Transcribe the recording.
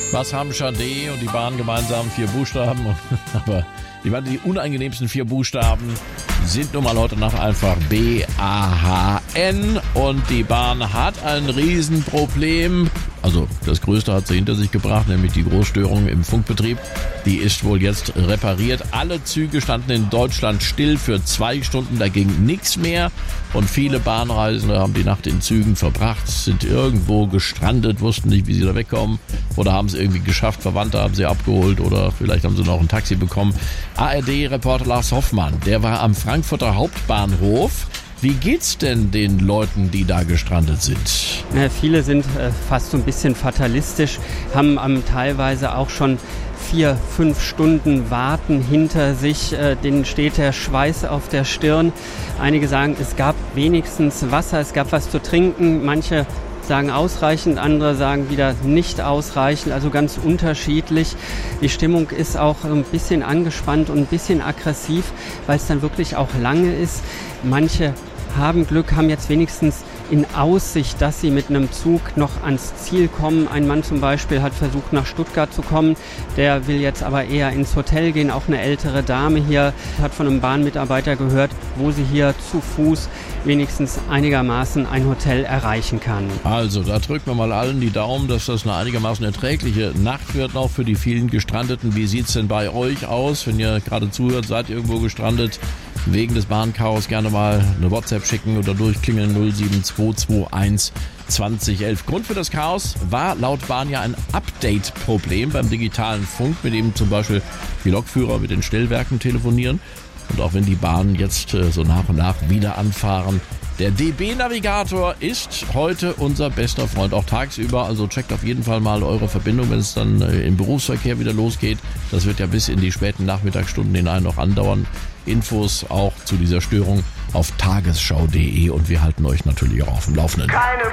Was haben Schade und die Bahn gemeinsam? 4 Buchstaben. Aber die unangenehmsten 4 Buchstaben sind nun mal heute Nacht einfach BAHN. Und die Bahn hat ein Riesenproblem. Also das Größte hat sie hinter sich gebracht, nämlich die Großstörung im Funkbetrieb. Die ist wohl jetzt repariert. Alle Züge standen in Deutschland still für 2 Stunden, da ging nichts mehr. Und viele Bahnreisende haben die Nacht in Zügen verbracht, sind irgendwo gestrandet, wussten nicht, wie sie da wegkommen. Oder haben es irgendwie geschafft, Verwandte haben sie abgeholt oder vielleicht haben sie noch ein Taxi bekommen. ARD-Reporter Lars Hoffmann, der war am Frankfurter Hauptbahnhof. Wie geht's denn den Leuten, die da gestrandet sind? Ja, viele sind fast so ein bisschen fatalistisch, haben teilweise auch schon 4-5 Stunden Warten hinter sich. Denen steht der Schweiß auf der Stirn. Einige sagen, es gab wenigstens Wasser, es gab was zu trinken. Manche sagen ausreichend, andere sagen wieder nicht ausreichend, also ganz unterschiedlich. Die Stimmung ist auch ein bisschen angespannt und ein bisschen aggressiv, weil es dann wirklich auch lange ist. Manche haben Glück, haben jetzt wenigstens in Aussicht, dass sie mit einem Zug noch ans Ziel kommen. Ein Mann zum Beispiel hat versucht, nach Stuttgart zu kommen. Der will jetzt aber eher ins Hotel gehen. Auch eine ältere Dame hier hat von einem Bahnmitarbeiter gehört, wo sie hier zu Fuß wenigstens einigermaßen ein Hotel erreichen kann. Also, da drücken wir mal allen die Daumen, dass das eine einigermaßen erträgliche Nacht wird, auch für die vielen Gestrandeten. Wie sieht's denn bei euch aus? Wenn ihr gerade zuhört, seid ihr irgendwo gestrandet? Wegen des Bahnchaos gerne mal eine WhatsApp schicken oder durchklingeln 07221 2011. Grund für das Chaos war laut Bahn ja ein Update-Problem beim digitalen Funk, mit dem zum Beispiel die Lokführer mit den Stellwerken telefonieren. Und auch wenn die Bahnen jetzt so nach und nach wieder anfahren, der DB-Navigator ist heute unser bester Freund, auch tagsüber. Also checkt auf jeden Fall mal eure Verbindung, wenn es dann im Berufsverkehr wieder losgeht. Das wird ja bis in die späten Nachmittagsstunden hinein noch andauern. Infos auch zu dieser Störung auf tagesschau.de und wir halten euch natürlich auch auf dem Laufenden.